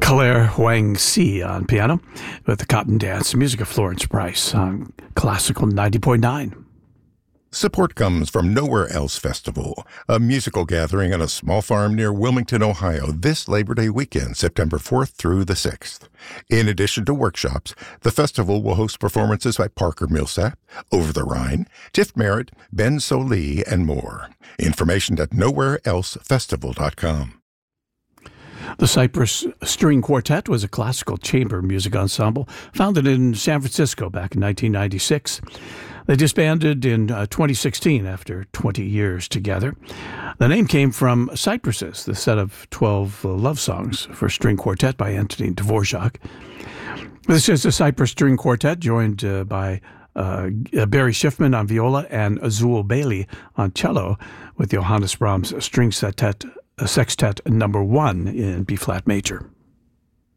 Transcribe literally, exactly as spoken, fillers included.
Claire Huang Si on piano with the Cotton Dance, music of Florence Price on Classical ninety point nine. Support comes from Nowhere Else Festival, a musical gathering on a small farm near Wilmington, Ohio, this Labor Day weekend, September fourth through the sixth. In addition to workshops, the festival will host performances by Parker Millsap, Over the Rhine, Tiff Merritt, Ben Solee, and more. Information at nowhere else festival dot com. The Cypress String Quartet was a classical chamber music ensemble founded in San Francisco back in nineteen ninety-six. They disbanded in uh, twenty sixteen after twenty years together. The name came from Cypresses, the set of twelve uh, love songs for string quartet by Antonin Dvorak. This is the Cypress String Quartet joined uh, by uh, Barry Schiffman on viola and Azul Bailey on cello with Johannes Brahms String Sextet, uh, Sextet number one in B-flat major.